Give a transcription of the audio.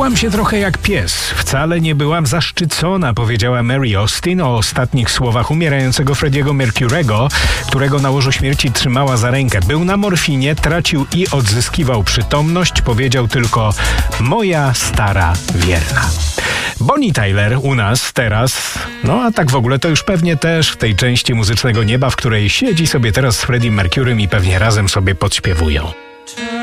Czułam się trochę jak pies. Wcale nie byłam zaszczycona, powiedziała Mary Austin o ostatnich słowach umierającego Freddie'ego Mercury'ego, którego na łożu śmierci trzymała za rękę. Był na morfinie, tracił i odzyskiwał przytomność. Powiedział tylko: moja stara wierna. Bonnie Tyler u nas teraz, no a tak w ogóle to już pewnie też w tej części muzycznego nieba, w której siedzi sobie teraz z Freddiem Mercurym i pewnie razem sobie podśpiewują.